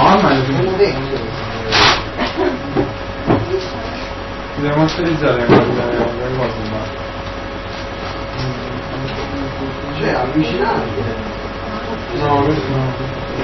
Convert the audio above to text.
ma dobbiamo masterizzare quelle cose, ma cioè avvicinarli. no, questo no.